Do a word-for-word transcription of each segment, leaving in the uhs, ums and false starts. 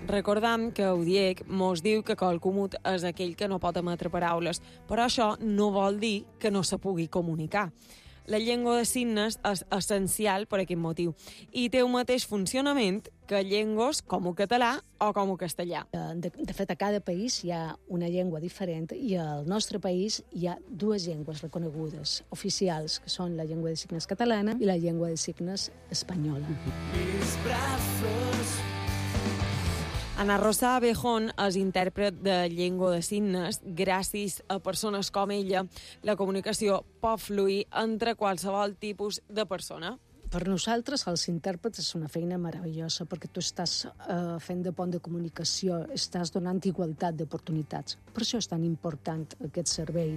Recordam que ho dic, mos diu que colcomut és aquell que no pot emetre paraules, però això no vol dir que no se pugui comunicar. La llengua de signes és essencial per aquest motiu i té un mateix funcionament que llengües com el català o com el castellà. De, de fet, a cada país hi ha una llengua diferent i al nostre país hi ha dues llengües reconegudes, oficials, que són la llengua de signes catalana i la llengua de signes espanyola. Mis brazos. Ana Rosa Abejón és intèrpret de llengua de signes. Gràcies a persones com ella, la comunicació pot fluir entre qualsevol tipus de persona. Per nosaltres, els intèrprets, és una feina meravellosa perquè tu estàs eh, fent de pont de comunicació, estàs donant igualtat d'oportunitats. Per això és tan important aquest servei.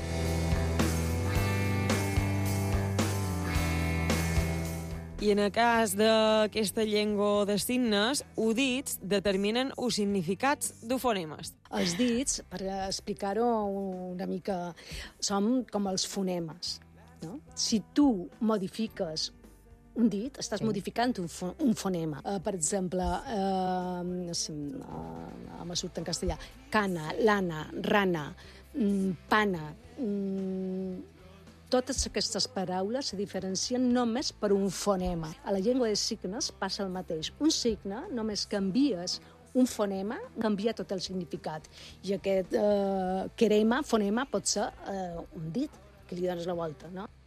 I en el cas d'aquesta llengua de signes, els dits determinen els significats dels fonemes. Els dits, per explicar-ho una mica, són com els fonemes. No? Si tu modifiques un dit, estàs sí. modificant un, fo un fonema. Uh, per exemple, uh, uh, me surt en castellà, cana, lana, rana, mm, pana... Mm, totes aquestes paraules se diferencien només per un fonema. A la llengua de signes passa el mateix. Un signe, només canvies un fonema, canvia tot el significat. I aquest eh, querema, fonema, pot ser eh, un dit, que li dones la volta, no?